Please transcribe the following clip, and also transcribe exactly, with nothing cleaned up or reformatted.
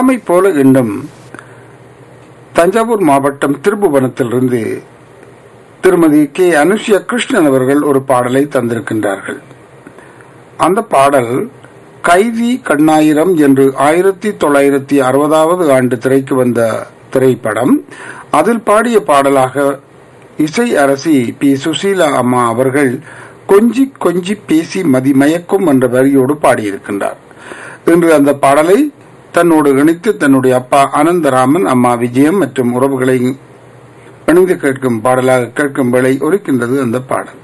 வளமை போல இன்னும் தஞ்சாவூர் மாவட்டம் திருப்புவனத்திலிருந்து திருமதி கே அனுஷ்யா கிருஷ்ணன் அவர்கள் ஒரு பாடலை தந்திருக்கின்றார்கள். அந்த பாடல் கைதி கண்ணாயிரம் என்று ஆயிரத்தி தொள்ளாயிரத்தி அறுபதாவது ஆண்டு திரைக்கு வந்த திரைப்படம். அதில் பாடிய பாடலாக இசை அரசி பி சுசீலா அம்மா அவர்கள் கொஞ்சி கொஞ்சி பேசி மதிமயக்கும் என்ற வரியோடு பாடியிருக்கின்றார். இன்று அந்த பாடலை தன்னோடு இணைத்து தன்னுடைய அப்பா அனந்தராமன், அம்மா விஜயம் மற்றும் உறவுகளை இணைந்து கேட்கும் பாடலாக கேட்கும் வேளை ஒலிக்கின்றது அந்த பாடல்.